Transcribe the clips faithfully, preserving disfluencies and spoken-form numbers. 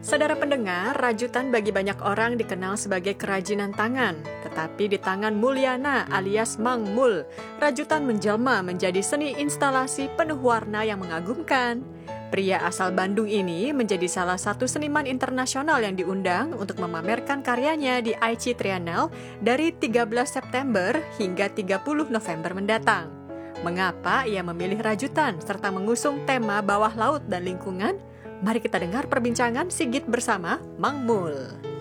Saudara pendengar, rajutan bagi banyak orang dikenal sebagai kerajinan tangan. Tetapi di tangan Mulyana alias Mang Mul, rajutan menjelma menjadi seni instalasi penuh warna yang mengagumkan. Pria asal Bandung ini menjadi salah satu seniman internasional yang diundang untuk memamerkan karyanya di I C Triennale dari tiga belas September hingga tiga puluh November mendatang. Mengapa ia memilih rajutan serta mengusung tema bawah laut dan lingkungan? Mari kita dengar perbincangan Sigit bersama Mang Mul.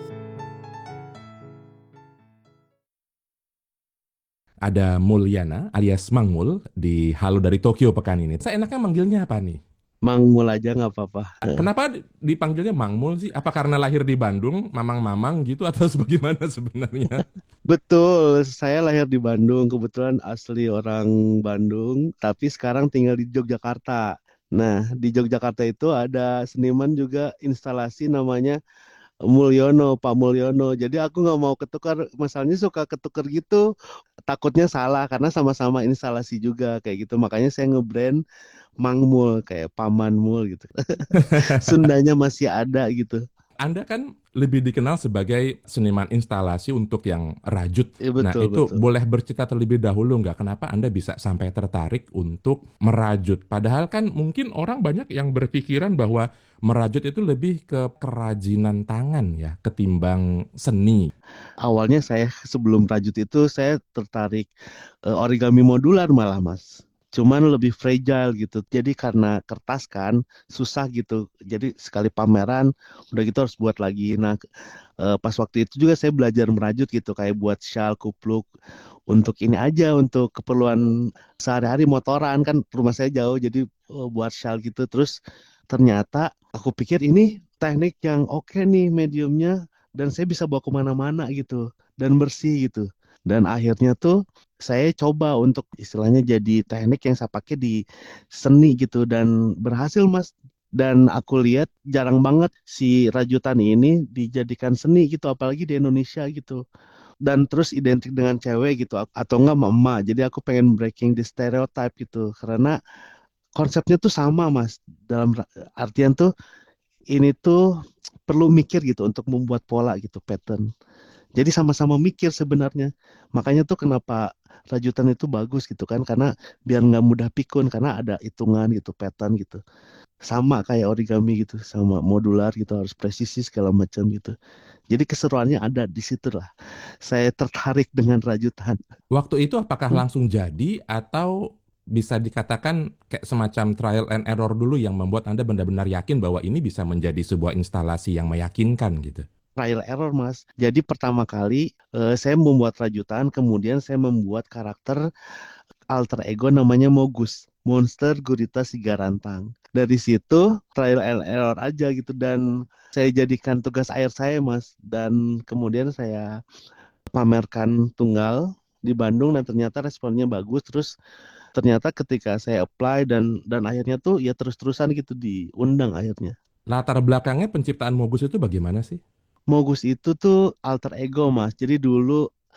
Ada Mulyana alias Mang Mul di Halo dari Tokyo pekan ini. Saya enaknya manggilnya apa nih? Mang Mul aja nggak apa-apa. Kenapa dipanggilnya Mang Mul sih? Apa karena lahir di Bandung, mamang-mamang gitu atau sebagaimana sebenarnya? Betul, saya lahir di Bandung, kebetulan asli orang Bandung, tapi sekarang tinggal di Yogyakarta. Nah, di Yogyakarta itu ada seniman juga instalasi namanya Mulyono, Pak Mulyono. Jadi aku nggak mau ketukar, masalahnya suka ketukar gitu, takutnya salah karena sama-sama instalasi juga kayak gitu. Makanya saya nge-brand Mang Mul, kayak Paman Mul gitu. Sundanya masih ada gitu. Anda kan lebih dikenal sebagai seniman instalasi untuk yang rajut. Iya Nah, betul itu betul. boleh bercerita terlebih dahulu nggak? Kenapa Anda bisa sampai tertarik untuk merajut? Padahal kan mungkin orang banyak yang berpikiran bahwa merajut itu lebih ke kerajinan tangan ya, ketimbang seni. Awalnya saya sebelum rajut itu saya tertarik eh, origami modular malah Mas. Cuman lebih fragile gitu. Jadi karena kertas kan susah gitu. Jadi sekali pameran udah gitu harus buat lagi. Nah, eh, pas waktu itu juga saya belajar merajut gitu kayak buat shawl, kupluk untuk ini aja untuk keperluan sehari-hari motoran kan rumah saya jauh jadi eh, buat shawl gitu. Terus ternyata aku pikir ini teknik yang oke nih mediumnya dan saya bisa bawa kemana-mana gitu dan bersih gitu dan akhirnya tuh saya coba untuk istilahnya jadi teknik yang saya pakai di seni gitu dan berhasil Mas dan aku lihat jarang banget si rajutan ini dijadikan seni gitu apalagi di Indonesia gitu dan terus identik dengan cewek gitu atau enggak mama jadi aku pengen breaking the stereotype gitu karena konsepnya tuh sama Mas dalam ra- artian tuh ini tuh perlu mikir gitu untuk membuat pola gitu pattern. Jadi sama-sama mikir sebenarnya. Makanya tuh kenapa rajutan itu bagus gitu kan karena biar nggak mudah pikun karena ada hitungan gitu pattern gitu. Sama kayak origami gitu sama modular gitu harus presisi segala macam gitu. Jadi keseruannya ada di situ lah. Saya tertarik dengan rajutan. Waktu itu apakah langsung jadi atau bisa dikatakan kayak semacam trial and error dulu yang membuat Anda benar-benar yakin bahwa ini bisa menjadi sebuah instalasi yang meyakinkan gitu? Trial error Mas. Jadi pertama kali eh, saya membuat rajutan, kemudian saya membuat karakter alter ego namanya Mogus, Monster Gurita Sigarantang. Dari situ trial and error aja gitu dan saya jadikan tugas akhir saya Mas dan kemudian saya pamerkan tunggal di Bandung dan ternyata responnya bagus terus ternyata ketika saya apply dan dan akhirnya tuh ya terus-terusan gitu diundang akhirnya. Latar belakangnya penciptaan Mogus itu bagaimana sih? Mogus itu tuh alter ego Mas. Jadi dulu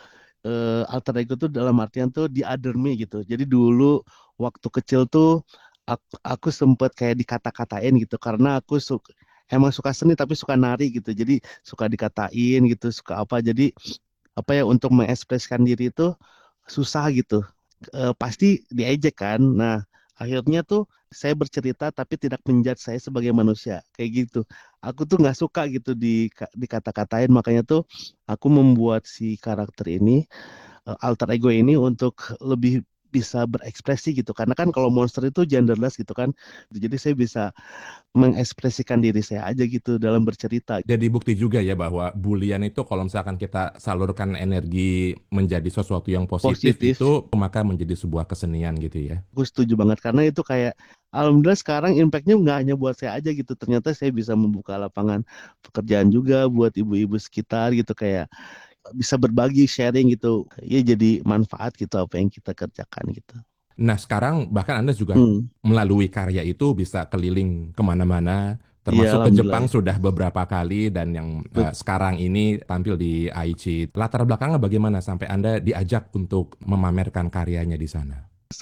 eh, alter ego tuh dalam artian tuh di other me gitu. Jadi dulu waktu kecil tuh aku, aku sempet kayak dikata-katain gitu karena aku suka emang suka seni tapi suka nari gitu. Jadi suka dikatain gitu, suka apa. Jadi apa ya untuk mengekspresikan diri itu susah gitu. Eh, pasti diejek kan. Nah, akhirnya tuh saya bercerita tapi tidak menjudge saya sebagai manusia kayak gitu. Aku tuh nggak suka gitu di dikata-katain makanya tuh aku membuat si karakter ini eh, alter ego ini untuk lebih bisa berekspresi gitu karena kan kalau monster itu genderless gitu kan jadi saya bisa mengekspresikan diri saya aja gitu dalam bercerita. Jadi bukti juga ya bahwa bulian itu kalau misalkan kita salurkan energi menjadi sesuatu yang positif Positif. itu maka menjadi sebuah kesenian gitu ya. Aku setuju banget karena itu kayak alhamdulillah sekarang impactnya nggak hanya buat saya aja gitu. Ternyata saya bisa membuka lapangan pekerjaan juga buat ibu-ibu sekitar gitu kayak bisa berbagi sharing gitu. Ya jadi manfaat gitu apa yang kita kerjakan gitu. Nah, sekarang bahkan Anda juga Hmm. melalui karya itu bisa keliling kemana-mana, Iya termasuk ke alhamdulillah Jepang ya. sudah beberapa kali dan yang eh, Bet- sekarang ini tampil di Aichi. Latar belakangnya bagaimana sampai Anda diajak untuk memamerkan karyanya di sana?